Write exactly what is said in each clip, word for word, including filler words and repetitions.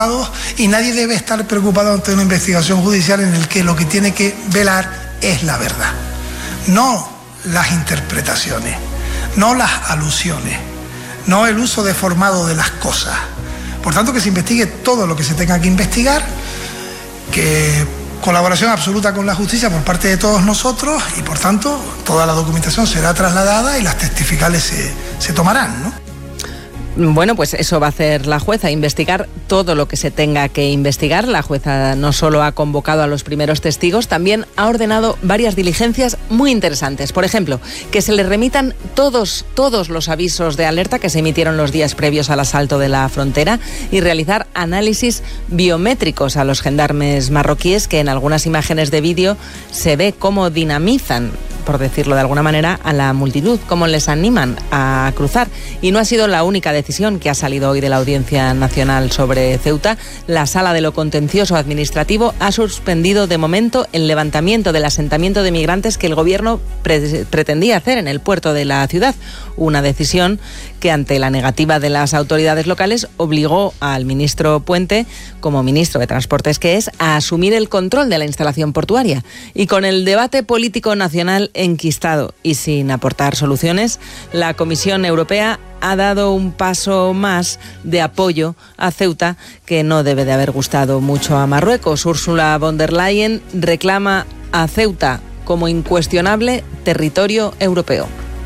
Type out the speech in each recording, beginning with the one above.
y nadie debe estar preocupado ante una investigación judicial en el que lo que tiene que velar es la verdad, no las interpretaciones, no las alusiones, no el uso deformado de las cosas. Por tanto, que se investigue todo lo que se tenga que investigar, que colaboración absoluta con la justicia por parte de todos nosotros y, por tanto, toda la documentación será trasladada y las testificales se, se tomarán, ¿no? Bueno, pues eso va a hacer la jueza, investigar todo lo que se tenga que investigar. La jueza no solo ha convocado a los primeros testigos, también ha ordenado varias diligencias muy interesantes. Por ejemplo, que se le remitan todos, todos los avisos de alerta que se emitieron los días previos al asalto de la frontera y realizar análisis biométricos a los gendarmes marroquíes, que en algunas imágenes de vídeo se ve cómo dinamizan, por decirlo de alguna manera, a la multitud, cómo les animan a cruzar. Y no ha sido la única decisión que ha salido hoy de la Audiencia Nacional sobre Ceuta. La Sala de lo Contencioso Administrativo ha suspendido de momento el levantamiento del asentamiento de migrantes que el gobierno pre- pretendía hacer en el puerto de la ciudad. Una decisión que, ante la negativa de las autoridades locales, obligó al ministro Puente, como ministro de Transportes que es, a asumir el control de la instalación portuaria. Y con el debate político nacional enquistado y sin aportar soluciones, la Comisión Europea ha dado un paso más de apoyo a Ceuta que no debe de haber gustado mucho a Marruecos. Ursula von der Leyen reclama a Ceuta como incuestionable territorio europeo.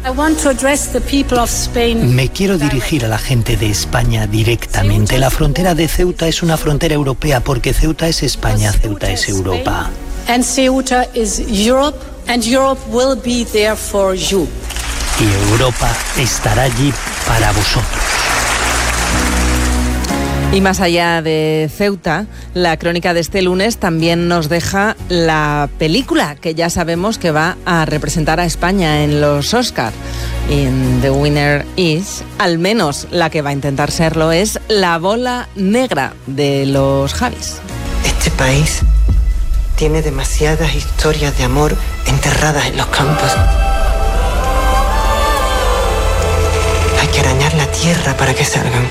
Me quiero dirigir a la gente de España directamente. La frontera de Ceuta es una frontera europea porque Ceuta es España, Ceuta es Europa. And Ceuta is Europe, and Europe will be there for you. Y Europa estará allí para vosotros. Y más allá de Ceuta, la crónica de este lunes también nos deja la película que ya sabemos que va a representar a España en los Oscar. In The Winner Is, al menos la que va a intentar serlo, es La Bola Negra de los Javis. Este país tiene demasiadas historias de amor enterradas en los campos. Hay que arañar la tierra para que salgan.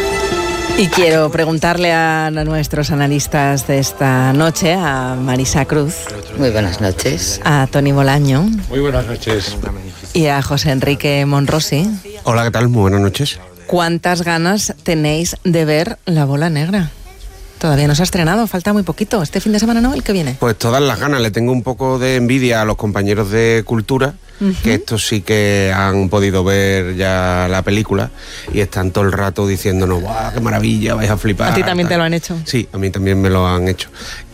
Y quiero preguntarle a nuestros analistas de esta noche, a Marisa Cruz. Muy buenas noches. A Toni Bolaño. Muy buenas noches. Y a José Enrique Monrosi. Hola, ¿qué tal? Muy buenas noches. ¿Cuántas ganas tenéis de ver La Bola Negra? Todavía no se ha estrenado, falta muy poquito. ¿Este fin de semana no? ¿El que viene? Pues todas las ganas. Le tengo un poco de envidia a los compañeros de Cultura, uh-huh. que estos sí que han podido ver ya la película y están todo el rato diciéndonos, ¡guau, qué maravilla, vais a flipar! ¿A ti también tal. te lo han hecho? Sí, a mí también me lo han hecho.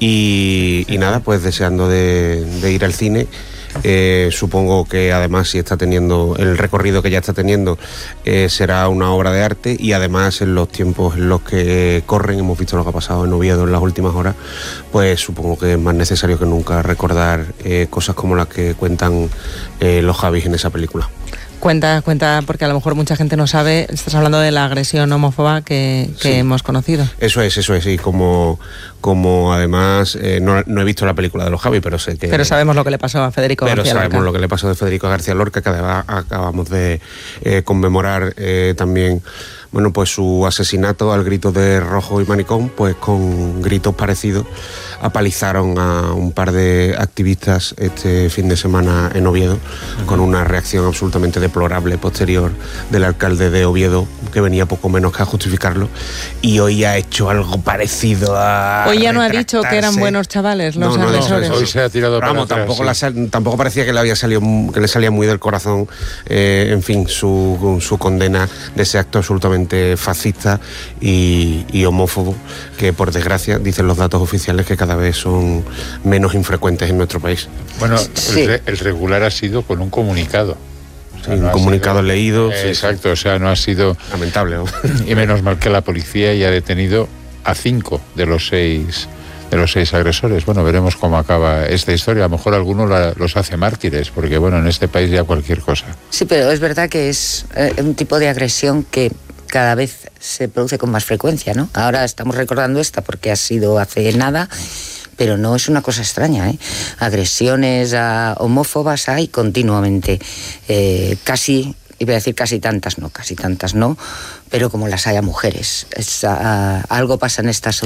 Y, y nada, pues deseando de, de ir al cine. Eh, supongo que además, si está teniendo el recorrido que ya está teniendo, eh, será una obra de arte, y además en los tiempos en los que corren, hemos visto lo que ha pasado en Oviedo en las últimas horas, pues supongo que es más necesario que nunca recordar eh, cosas como las que cuentan eh, los Javis en esa película. Cuenta, cuenta, porque a lo mejor mucha gente no sabe, estás hablando de la agresión homófoba que, que sí. hemos conocido. Eso es, eso es, y como, como además, eh, no, no he visto la película de los Javi, pero sé que... Pero sabemos lo que le pasó a Federico pero García Lorca. Pero sabemos lo que le pasó a Federico García Lorca, que además acabamos de eh, conmemorar eh, también, bueno, pues su asesinato al grito de Rojo y Manicón, pues con gritos parecidos apalizaron a un par de activistas este fin de semana en Oviedo, uh-huh. con una reacción absolutamente deplorable posterior del alcalde de Oviedo, que venía poco menos que a justificarlo, y hoy ha hecho algo parecido a Hoy ya no ha dicho que eran buenos chavales los no, agresores. No, hoy se ha tirado para Vamos, atrás, tampoco, sí. la sal, tampoco parecía que le había salido, que le salía muy del corazón, eh, en fin, su, su condena de ese acto absolutamente fascista y, y homófobo, que por desgracia dicen los datos oficiales que cada vez son menos infrecuentes en nuestro país. Bueno, sí. el, el regular ha sido con un comunicado. O sea, sí, no un comunicado sido, leído. Eh, exacto, o sea, no ha sido... Lamentable, ¿no? Y menos mal que la policía ya ha detenido a cinco de los seis... de los seis agresores. Bueno, veremos cómo acaba esta historia. A lo mejor alguno la, los hace mártires, porque bueno, en este país ya cualquier cosa. Sí, pero es verdad que es eh, un tipo de agresión que cada vez se produce con más frecuencia, ¿no? Ahora estamos recordando esta porque ha sido hace nada, pero no es una cosa extraña, ¿eh? Agresiones a homófobas hay continuamente, eh, casi iba a decir casi tantas, no, casi tantas no, pero como las haya mujeres. Es, uh, algo pasa en esta sociedad